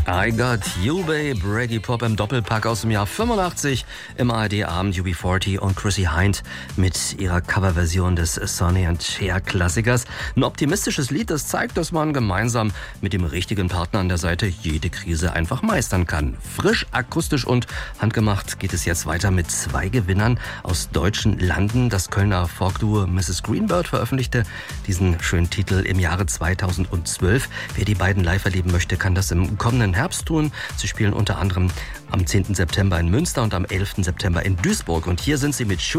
I Got You, Babe, Reggae Pop im Doppelpack aus dem Jahr 85 im ARD-Abend UB40 und Chrissy Hind mit ihrer Coverversion des Sonny and Cher Klassikers. Ein optimistisches Lied, das zeigt, dass man gemeinsam mit dem richtigen Partner an der Seite jede Krise einfach meistern kann. Frisch, akustisch und handgemacht geht es jetzt weiter mit 2 Gewinnern aus deutschen Landen. Das Kölner Folkduo Mrs. Greenbird veröffentlichte diesen schönen Titel im Jahre 2012. Wer die beiden live erleben möchte, kann das im kommenden Herbst tun. Sie spielen unter anderem am 10. September in Münster und am 11. September in Duisburg. Und hier sind sie mit